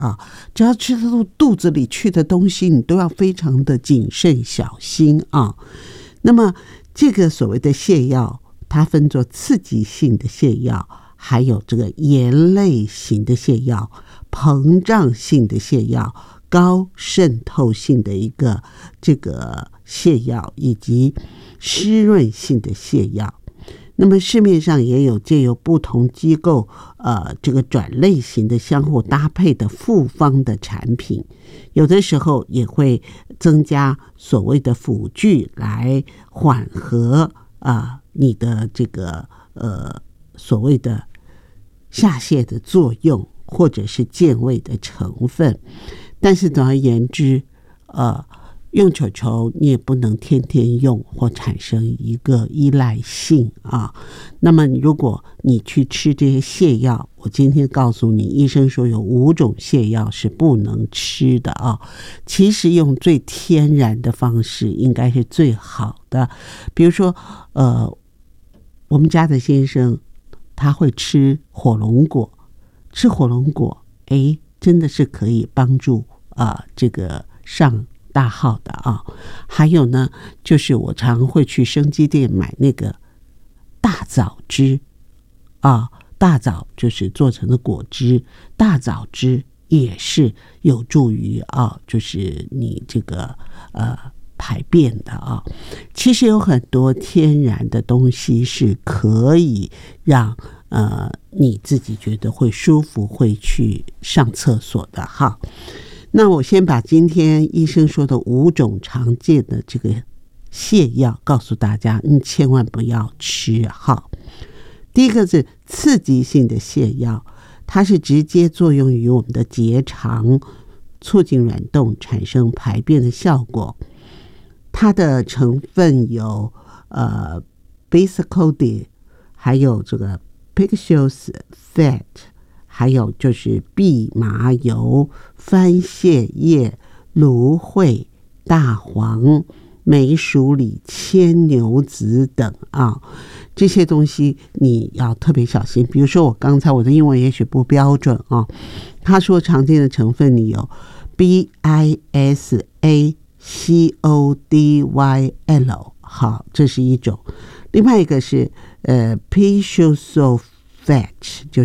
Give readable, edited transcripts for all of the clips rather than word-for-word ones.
啊，只要吃到肚子里去的东西，你都要非常的谨慎小心啊。那么这个所谓的泻药，它分作刺激性的泻药，还有这个盐类型的泻药、膨胀性的泻药、高渗透性的一个这个泻药，以及湿润性的泻药。那么市面上也有借由不同机构这个转类型的相互搭配的复方的产品，有的时候也会增加所谓的辅具来缓和你的这个所谓的下泻的作用，或者是健胃的成分。但是总而言之用球球你也不能天天用，或产生一个依赖性啊。那么如果你去吃这些泻药，我今天告诉你，医生说有5种泻药是不能吃的啊。其实用最天然的方式应该是最好的。比如说我们家的先生他会吃火龙果，吃火龙果真的是可以帮助这个上大号的啊。还有呢，就是我常会去生机店买那个大枣汁大枣就是做成的果汁，大枣汁也是有助于就是你这个排便的其实有很多天然的东西是可以让你自己觉得会舒服，会去上厕所的哈。那我先把今天医生说的5种常见的这个泻药告诉大家，你千万不要吃哈。第一个是刺激性的泻药，它是直接作用于我们的结肠，促进软动，产生排便的效果。它的成分有Bisacodil， 还有这个 Pixels Fat， 还有就是蓖麻油、番泻叶、芦荟、大黄、梅鼠李、牵牛子等这些东西你要特别小心。比如说刚才我的英文也许不标准他说常见的成分里有 Bisacodil， 好，这是一种。另外一个是Pixels Fat， 就是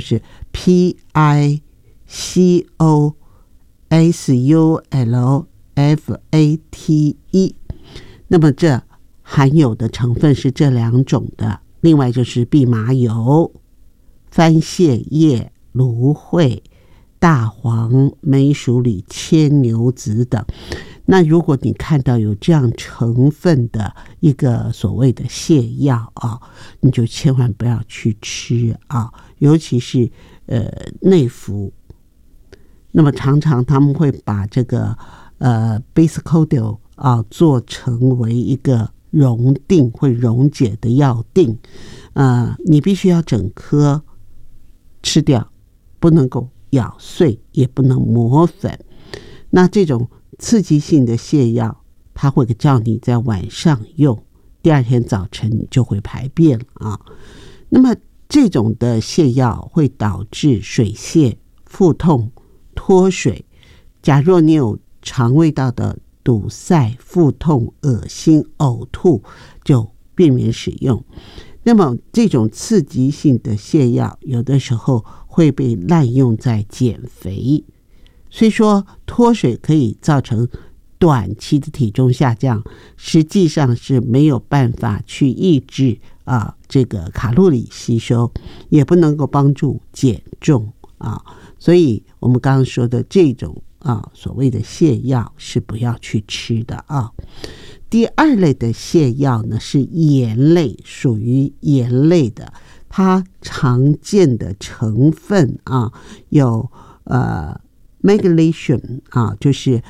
Picosulfate， 那么这含有的成分是这2种的。另外就是蓖麻油、番泻叶、芦荟、大黄、梅鼠李、牵牛子等。那如果你看到有这样成分的一个所谓的泻药你就千万不要去吃尤其是内服。那么常常他们会把这个Bisacodil做成为一个溶定会溶解的药定你必须要整颗吃掉，不能够咬碎，也不能磨粉。那这种刺激性的泻药，它会叫你在晚上用，第2天早晨你就会排便那么这种的泻药会导致水泻、腹痛、脱水。假若你有肠胃道的堵塞、腹痛、恶心、呕吐，就避免使用。那么这种刺激性的泻药有的时候会被滥用在减肥，虽说脱水可以造成短期的体重下降，实际上是没有办法去抑制这个卡路里吸收，也不能够帮助减重所以我们刚刚说的这种所谓的泻药是不要去吃的第2类的泻药呢是盐类，属于盐类的，它常见的成分有Magnesium 就是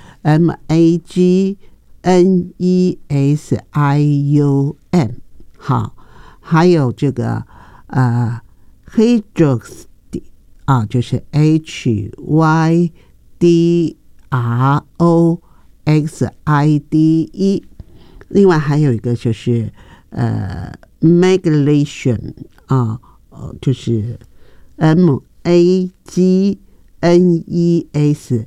Magnesium 好，还有这个Hydroxide 就是 Hydroxide。另外还有一个就是Magnesium就是 Magnesium NES